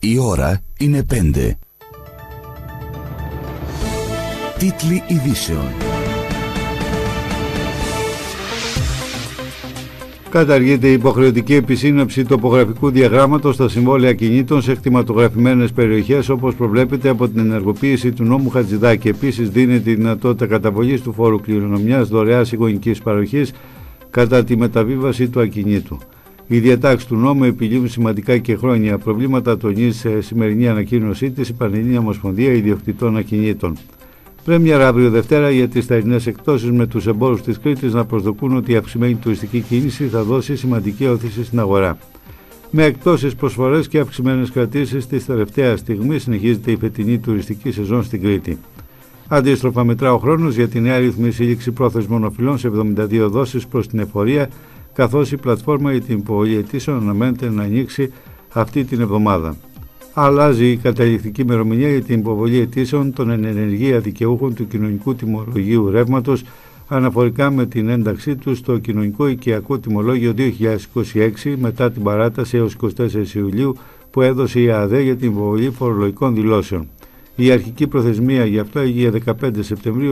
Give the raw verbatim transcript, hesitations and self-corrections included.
Η ώρα είναι πέντε. Τίτλοι ειδήσεων. Καταργείται η υποχρεωτική επισύναψη τοπογραφικού διαγράμματος στα συμβόλαια ακινήτων σε κτηματογραφημένες περιοχές, όπως προβλέπεται από την ενεργοποίηση του νόμου Χατζηδάκη. Επίσης, δίνεται η δυνατότητα καταβολής του φόρου κληρονομιάς δωρεάς εικονικής παροχής κατά τη μεταβίβαση του ακινήτου. Οι διατάξεις του νόμου επιλύουν σημαντικά και χρόνια προβλήματα, τονίζει σε σημερινή ανακοίνωσή της η Πανελλήνια Ομοσπονδία Ιδιοκτητών Ακινήτων. Πρέμιερα αύριο Δευτέρα για τις θερινές εκπτώσεις, με τους εμπόρους της Κρήτης να προσδοκούν ότι η αυξημένη τουριστική κίνηση θα δώσει σημαντική όθηση στην αγορά. Με εκπτώσεις, προσφορές και αυξημένες κρατήσεις της τελευταίας στιγμής συνεχίζεται η φετινή τουριστική σεζόν στην Κρήτη. Αντίστροφα, μετρά ο χρόνος για τη νέα ρύθμιση λήξη πρόθεσμων οφειλών σε εβδομήντα δύο δόσεις προς την εφορία, καθώς η πλατφόρμα για την υποβολή αιτήσεων αναμένεται να ανοίξει αυτή την εβδομάδα. Αλλάζει η καταληκτική ημερομηνία για την υποβολή αιτήσεων των ενεργεία δικαιούχων του κοινωνικού τιμολογίου ρεύματος αναφορικά με την ένταξή του στο κοινωνικό οικιακό τιμολόγιο δύο χιλιάδες είκοσι έξι, μετά την παράταση έως εικοστή τέταρτη Ιουλίου που έδωσε η ΑΔΕ για την υποβολή φορολογικών δηλώσεων. Η αρχική προθεσμία γι' αυτό έγινε δεκαπέντε Σεπτεμβρίου.